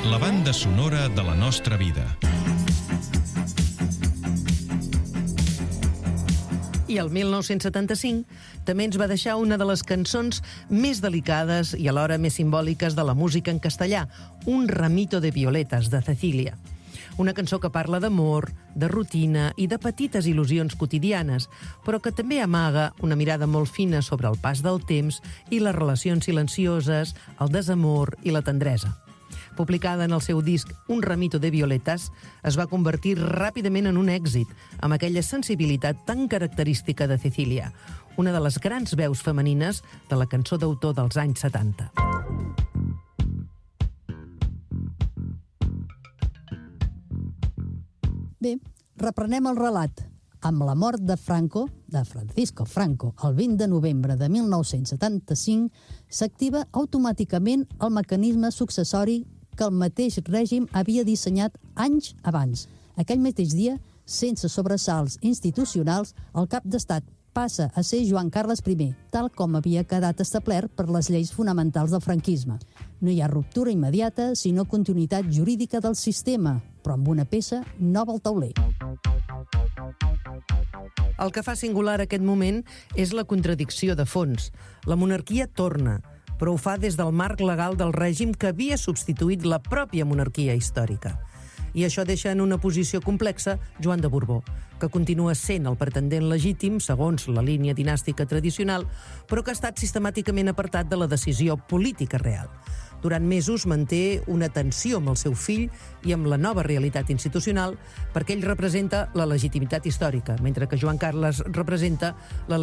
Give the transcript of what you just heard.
La banda sonora de la nostra vida. I el 1975 també ens va deixar una de les cançons més delicades i alhora més simbòliques de la música en castellà, Un ramito de violetas, de Cecilia. Una cançó que parla d'amor, de rutina i de petites il·lusions quotidianes, però que també amaga una mirada molt fina sobre el pas del temps i les relacions silencioses, el desamor i la tendresa. Publicada en el seu disc Un ramito de violetas, es va convertir ràpidament en un èxit, amb aquella sensibilitat tan característica de Cecilia, una de les grans veus femenines de la cançó d'autor dels anys 70. Bé, reprenem el relat. Amb la mort de Francisco Franco, el 20 de novembre de 1975, s'activa automàticament el mecanisme successori que el mateix règim havia dissenyat anys abans. Aquell mateix dia, sense sobresalts institucionals, el cap d'estat passa a ser Joan Carles I, tal com havia quedat establert per les lleis fonamentals del franquisme. No hi ha ruptura immediata, sinó continuïtat jurídica del sistema, però amb una peça nova al tauler. El que fa singular aquest moment és la contradicció de fons. La monarquia torna, però ho fa des del marc legal del règim que havia substituït la pròpia monarquia històrica. I això deixa en una posició complexa Joan de Borbó, que continua sent el pretendent legítim segons la línia dinàstica tradicional, però que ha estat sistemàticament apartat de la decisió política real. Durant mesos manté una tensió amb el seu fill i amb la nova realitat institucional perquè ell representa la legitimitat històrica, mentre que Joan Carles representa la